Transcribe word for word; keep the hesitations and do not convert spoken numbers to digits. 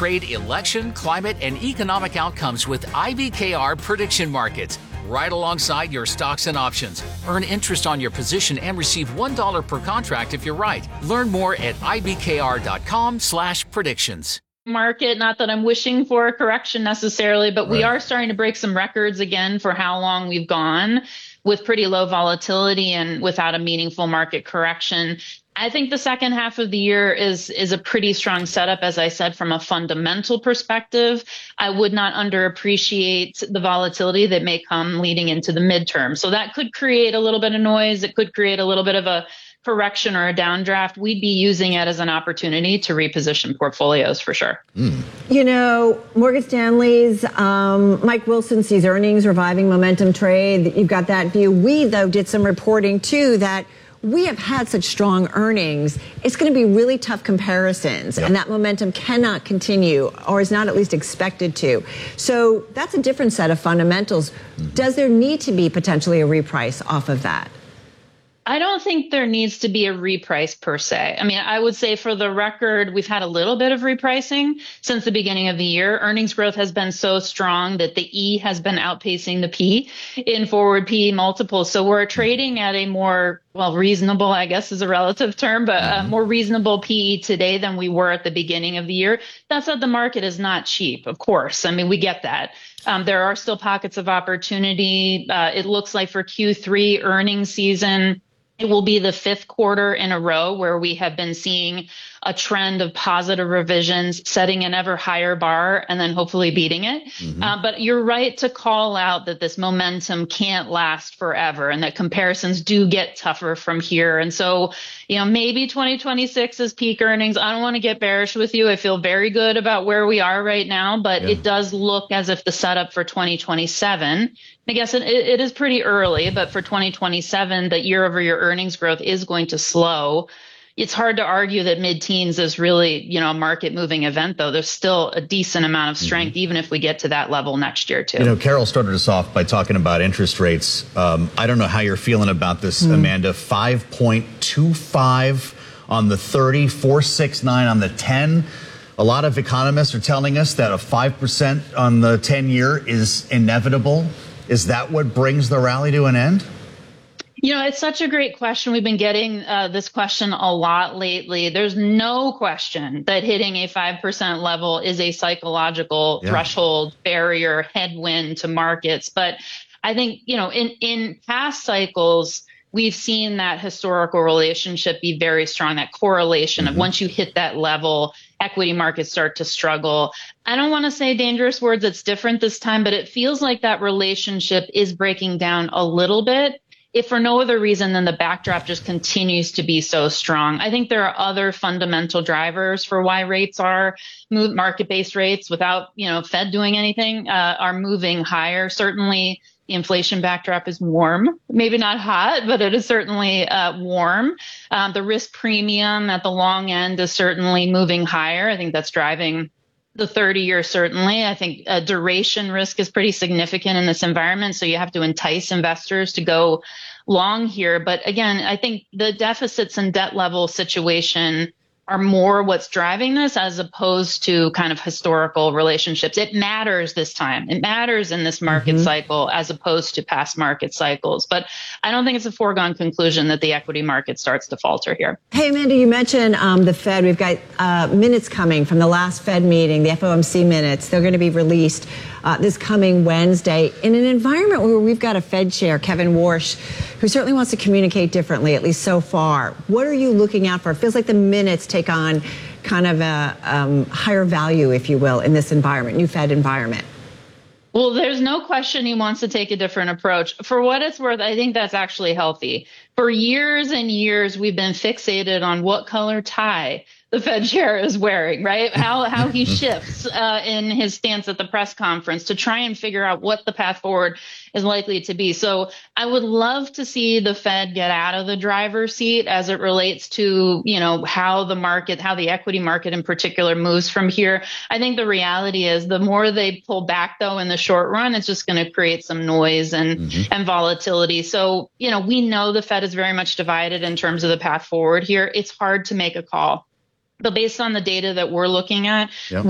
trade election, climate, and economic outcomes with I B K R prediction markets, right alongside your stocks and options. Earn interest on your position and receive one dollar per contract if you're right. Learn more at ibkr.com slash predictions. Market, not that I'm wishing for a correction necessarily, but right. we are starting to break some records again for how long we've gone with pretty low volatility and without a meaningful market correction. I think the second half of the year is is a pretty strong setup, as I said, from a fundamental perspective. I would not underappreciate the volatility that may come leading into the midterm. So that could create a little bit of noise. It could create a little bit of a correction or a downdraft. We'd be using it as an opportunity to reposition portfolios for sure. Mm. You know, Morgan Stanley's um, Mike Wilson sees earnings reviving momentum trade. You've got that view. We, though, did some reporting, too, that we have had such strong earnings. It's going to be really tough comparisons, yep. and that momentum cannot continue, or is not at least expected to. So that's a different set of fundamentals. Mm-hmm. Does there need to be potentially a reprice off of that? I don't think there needs to be a reprice per se. I mean, I would say for the record, we've had a little bit of repricing since the beginning of the year. Earnings growth has been so strong that the E has been outpacing the P in forward P E multiples. So we're trading at a more, well, reasonable, I guess is a relative term, but a more reasonable P E today than we were at the beginning of the year. That said, the market is not cheap, of course. I mean, we get that. Um, there are still pockets of opportunity. Uh, it looks like for Q three earnings season, it will be the fifth quarter in a row where we have been seeing a trend of positive revisions, setting an ever higher bar, and then hopefully beating it. Mm-hmm. Uh, but you're right to call out that this momentum can't last forever and that comparisons do get tougher from here. And so, you know, maybe twenty twenty-six is peak earnings. I don't want to get bearish with you. I feel very good about where we are right now, but yeah. it does look as if the setup for twenty twenty-seven, I guess it, it is pretty early, but for twenty twenty-seven, the year over year earnings growth is going to slow. It's hard to argue that mid-teens is really, you know, a market moving event, though. There's still a decent amount of strength, mm-hmm. even if we get to that level next year, too. You know, Carol started us off by talking about interest rates. Um, I don't know how you're feeling about this, mm. Amanda. five point two five on the thirty, four point six nine on the ten. A lot of economists are telling us that a five percent on the ten-year is inevitable. Is that what brings the rally to an end? You know, it's such a great question. We've been getting uh, this question a lot lately. There's no question that hitting a five percent level is a psychological yeah. threshold, barrier, headwind to markets. But I think, you know, in, in past cycles, we've seen that historical relationship be very strong, that correlation mm-hmm. of once you hit that level, equity markets start to struggle. I don't want to say dangerous words. It's different this time, but it feels like that relationship is breaking down a little bit, if for no other reason than the backdrop just continues to be so strong. I think there are other fundamental drivers for why rates are move, market-based rates without, you know, Fed doing anything, uh, are moving higher. Certainly, the inflation backdrop is warm, maybe not hot, but it is certainly uh, warm. Um, the risk premium at the long end is certainly moving higher. I think that's driving the thirty year, certainly. I think uh, duration risk is pretty significant in this environment. So you have to entice investors to go long here. But again, I think the deficits and debt level situation are more what's driving this as opposed to kind of historical relationships. It matters this time. It matters in this market mm-hmm. cycle as opposed to past market cycles. But I don't think it's a foregone conclusion that the equity market starts to falter here. Hey, Amanda, you mentioned um, the Fed. We've got uh, minutes coming from the last Fed meeting, the F O M C minutes. They're going to be released uh, this coming Wednesday in an environment where we've got a Fed chair, Kevin Warsh, who certainly wants to communicate differently, at least so far. What are you looking out for? It feels like the minutes take on kind of a um, higher value, if you will, in this environment, new Fed environment. Well, there's no question he wants to take a different approach. For what it's worth, I think that's actually healthy. For years and years, we've been fixated on what color tie the Fed chair is wearing, right? How how he shifts uh, in his stance at the press conference to try and figure out what the path forward is likely to be. So I would love to see the Fed get out of the driver's seat as it relates to, you know, how the market, how the equity market in particular moves from here. I think the reality is the more they pull back, though, in the short run, it's just going to create some noise and, mm-hmm. and volatility. So, you know, we know the Fed is very much divided in terms of the path forward here. It's hard to make a call. But based on the data that we're looking at, yep.